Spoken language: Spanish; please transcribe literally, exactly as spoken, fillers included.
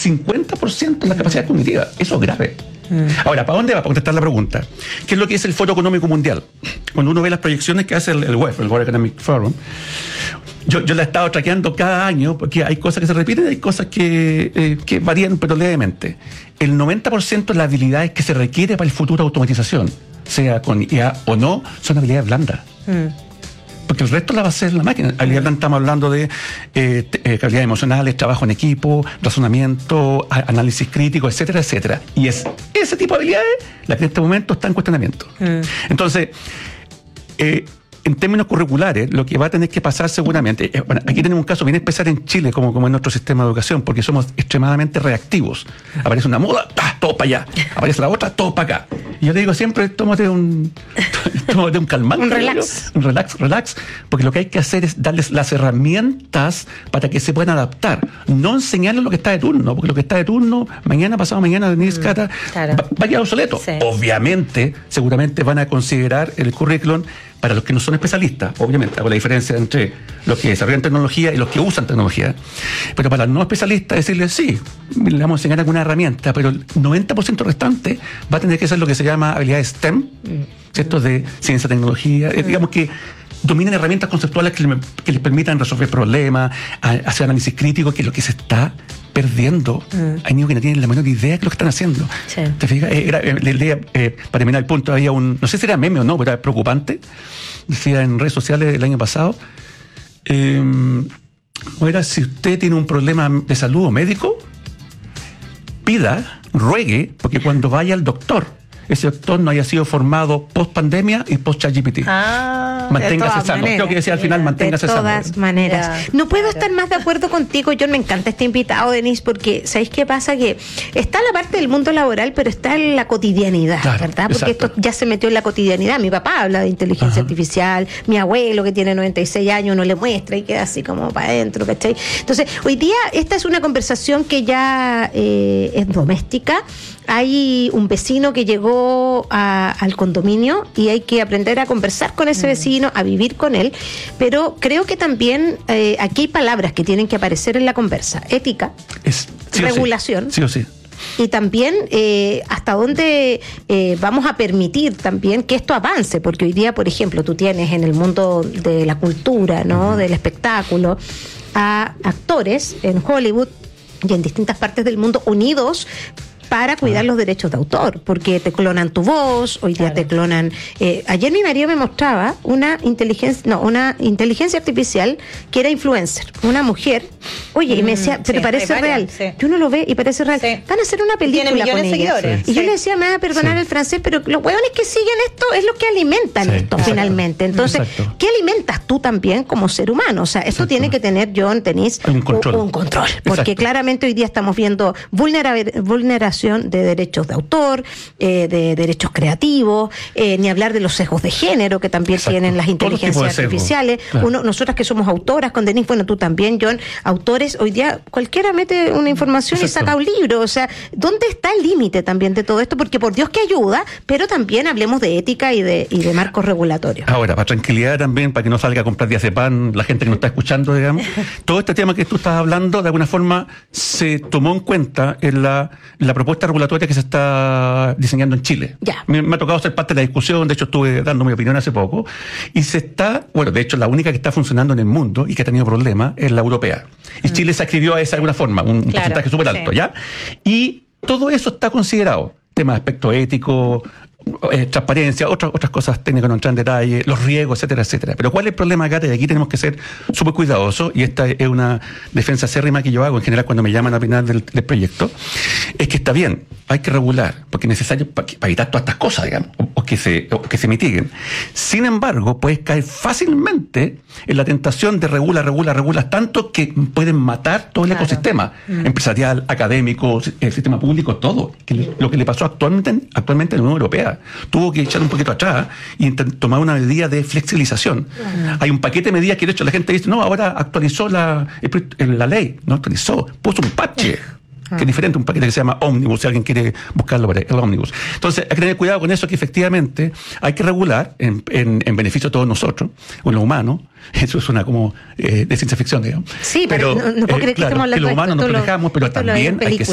cincuenta por ciento de la capacidad cognitiva. Eso es grave. Mm. Ahora, ¿para dónde va? Para contestar la pregunta. ¿Qué es lo que es el Foro Económico Mundial? Cuando uno ve las proyecciones que hace el, el W E F, el World Economic Forum, yo, yo la he estado traqueando cada año, porque hay cosas que se repiten y hay cosas que, eh, que varían, pero levemente. El noventa por ciento de las habilidades que se requiere para el futuro de automatización, sea con I A o no, son habilidades blandas. Mm. Porque el resto la va a hacer la máquina. Habilidades blandas, estamos hablando de eh, eh, habilidades emocionales, trabajo en equipo, razonamiento, a, análisis crítico, etcétera, etcétera. Y es ese tipo de habilidades la que en este momento está en cuestionamiento. Mm. Entonces, eh, en términos curriculares, lo que va a tener que pasar seguramente, eh, bueno, aquí tenemos un caso bien especial en Chile, como, como en nuestro sistema de educación, porque somos extremadamente reactivos. Aparece una moda, ¡pah! Todo para allá. Aparece la otra, todo para acá. Y yo le digo siempre, tómate un, tómate un calmante. Un relax. Un relax, relax, porque lo que hay que hacer es darles las herramientas para que se puedan adaptar. No enseñarles lo que está de turno, porque lo que está de turno, mañana, pasado mañana, Denise, mm, Cata, claro. va, va a quedar obsoleto. Sí. Obviamente, seguramente van a considerar el currículum para los que no son especialistas, obviamente, hago la diferencia entre los que desarrollan tecnología y los que usan tecnología. Pero para los no especialistas, decirles, sí, le vamos a enseñar alguna herramienta, pero el noventa por ciento restante va a tener que ser lo que se llama habilidades STEM, ¿cierto? De ciencia, tecnología, eh, digamos que dominen herramientas conceptuales que, le, que les permitan resolver problemas, a, hacer análisis crítico, que es lo que se está perdiendo. Mm. Hay niños que no tienen la menor idea de lo que están haciendo. Sí. ¿Te fijas? Eh, era, eh, leía, eh, para terminar el punto, había un, no sé si era meme o no, pero era preocupante. Decía en redes sociales el año pasado, eh, era, si usted tiene un problema de salud o médico, pida, ruegue, porque cuando vaya al doctor, ese doctor no haya sido formado post pandemia y post ChatGPT. Ah, manténgase sano. Maneras, Creo que decía al final, manténgase sano. De todas sano. maneras. Ya, no puedo claro. estar más de acuerdo contigo. Yo me encanta este invitado, Denise, porque ¿sabéis qué pasa? Que está la parte del mundo laboral, pero está en la cotidianidad, claro, ¿verdad? Porque exacto. esto ya se metió en la cotidianidad. Mi papá habla de inteligencia Ajá. artificial, mi abuelo que tiene noventa y seis años no le muestra y queda así como para adentro, ¿cachai? Entonces, hoy día esta es una conversación que ya eh, es doméstica. Hay un vecino que llegó a, al condominio y hay que aprender a conversar con ese vecino, a vivir con él, pero creo que también eh, aquí hay palabras que tienen que aparecer en la conversa: ética, es, sí regulación, sí o sí. Y también eh, hasta dónde eh, vamos a permitir también que esto avance, porque hoy día, por ejemplo, tú tienes en el mundo de la cultura, ¿no? Uh-huh. Del espectáculo, a actores en Hollywood y en distintas partes del mundo unidos para cuidar ah. los derechos de autor, porque te clonan tu voz, hoy día claro. te clonan. Eh, ayer mi marido me mostraba una inteligencia, no, una inteligencia artificial que era influencer, una mujer. Oye, mm, y me decía, pero sí, parece real. Sí. Y uno lo ve y parece real. Sí. Van a hacer una película Tiene millones con de ella. seguidores. Y sí. yo le decía, me va a perdonar sí. el francés, pero los huevones que siguen esto es lo que alimentan sí. esto Exacto. finalmente. Entonces, Exacto. ¿qué alimentas tú también como ser humano? O sea, esto Exacto. tiene que tener, John, Denise, un control. Un control. Porque Exacto. claramente hoy día estamos viendo vulnera- vulneración de derechos de autor, eh, de derechos creativos, eh, ni hablar de los sesgos de género que también Exacto. tienen las inteligencias artificiales. Claro. Uno, nosotras que somos autoras con Denise, bueno, tú también, John, autores, hoy día cualquiera mete una información Exacto. y saca un libro. O sea, ¿dónde está el límite también de todo esto? Porque por Dios que ayuda, pero también hablemos de ética y de, y de marcos regulatorios. Ahora, para tranquilidad también, para que no salga a comprar diazepam la gente que nos está escuchando, digamos, todo este tema que tú estás hablando, de alguna forma, se tomó en cuenta en la, en la propuesta regulatoria que se está diseñando en Chile. Ya. Me, me ha tocado ser parte de la discusión, de hecho estuve dando mi opinión hace poco, y se está, bueno, de hecho la única que está funcionando en el mundo y que ha tenido problemas es la europea. Y mm. Chile se adscribió a esa de alguna forma, un claro, porcentaje súper alto, sí. ¿ya? Y todo eso está considerado, tema de aspecto ético, Eh, transparencia, otras otras cosas técnicas no entran en detalle, los riesgos, etcétera, etcétera. Pero ¿cuál es el problema acá? Y aquí tenemos que ser súper cuidadosos, y esta es una defensa acérrima que yo hago en general cuando me llaman a opinar del, del proyecto, es que está bien, hay que regular, porque es necesario para, para evitar todas estas cosas, digamos, o, o, que se, o que se mitiguen. Sin embargo, puedes caer fácilmente en la tentación de regula, regula, regula, tanto que pueden matar todo el claro. ecosistema, mm. empresarial, académico, el sistema público, todo. Que le, lo que le pasó actualmente, actualmente en la Unión Europea. Tuvo que echar un poquito atrás y tomar una medida de flexibilización. Uh-huh. Hay un paquete de medidas que de hecho la gente dice, no, ahora actualizó la, la ley, no actualizó, puso un parche. Uh-huh. Que es diferente, un paquete que se llama Omnibus, si alguien quiere buscarlo por ahí, el Omnibus. Entonces, hay que tener cuidado con eso, que efectivamente hay que regular en, en, en beneficio de todos nosotros, o en lo humano. Eso suena como eh, de ciencia ficción, digamos. Sí, pero, pero no, no puedo creer eh, claro, que estemos hablando que lo humano de esto, nos protejamos, pero también hay que